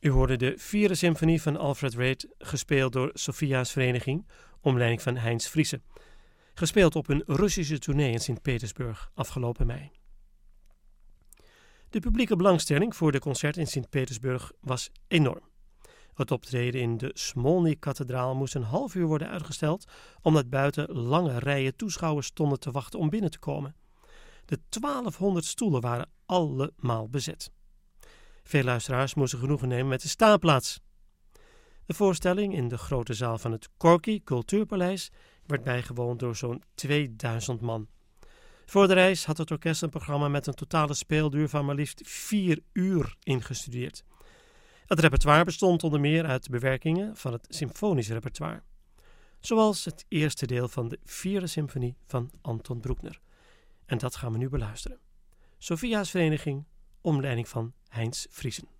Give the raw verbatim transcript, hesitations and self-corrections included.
U hoorde de vierde symfonie van Alfred Reid, gespeeld door Sophia's Vereniging, onder leiding van Heinz Friese. Gespeeld op een Russische tournee in Sint-Petersburg afgelopen mei. De publieke belangstelling voor de concert in Sint-Petersburg was enorm. Het optreden in de Smolny-kathedraal moest een half uur worden uitgesteld, omdat buiten lange rijen toeschouwers stonden te wachten om binnen te komen. De twaalfhonderd stoelen waren allemaal bezet. Veel luisteraars moesten genoegen nemen met de staanplaats. De voorstelling in de grote zaal van het Gorky Cultuurpaleis werd bijgewoond door zo'n tweeduizend man. Voor de reis had het orkest een programma met een totale speelduur van maar liefst vier uur ingestudeerd. Het repertoire bestond onder meer uit bewerkingen van het symfonisch repertoire, zoals het eerste deel van de vierde symfonie van Anton Bruckner. En dat gaan we nu beluisteren. Sophia's Vereniging, onder leiding van Heinz Friese.